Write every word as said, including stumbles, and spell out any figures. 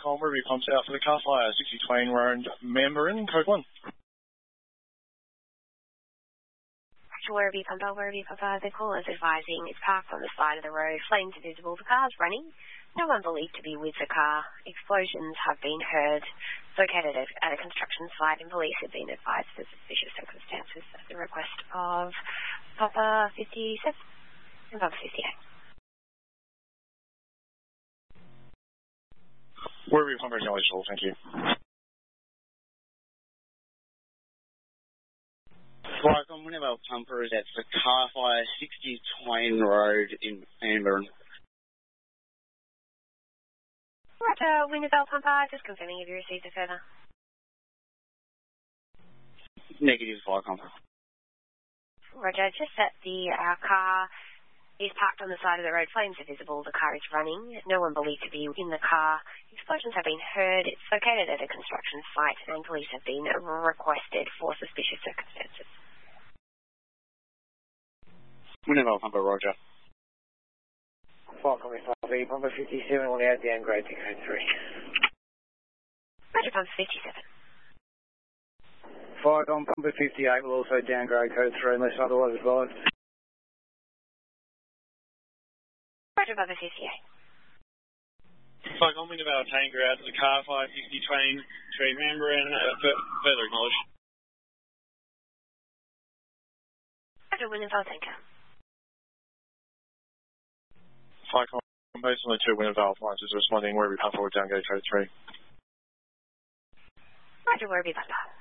Falcon, Ruby pumps out for the car fire, sixty Twain Road, Mandarin, code one. Werribee Pumper, Werribee Pumper, the call is advising it's parked on the side of the road, flames are visible, the car's running, no one believed to be with the car, explosions have been heard, located at, at a construction site and police have been advised for suspicious circumstances at the request of Papa fifty-seven and Papa fifty-eight. Werribee Pumper is eligible, thank you. Falcon, Wintervale Pumper is at the car fire, sixty Twain Road in Mandarin. Roger, Wintervale Pumper, just confirming if you received a further. Negative, Falcon. Roger, just that the uh, car is parked on the side of the road, flames are visible, the car is running, no one believed to be in the car, explosions have been heard, it's located at a construction site and police have been requested for suspicious circumstances. Wintervale Pumper, Roger. Falcon with Harvey, Pumper fifty-seven will now downgrade to code three. Roger, Pumper fifty-seven. Falcon, Pumper fifty-eight will also downgrade code three unless otherwise advised. Roger, Pumper fifty-eight. Falcon, Wintervale Tanker out to the car fire, sixty Twain, Street Mandarin, uh, further acknowledged. Roger, Wintervale Tanker. Falcon, based on the two Wintervale appliances responding, Werribee Pumper will downgrade code three. Roger, Werribee Pumper.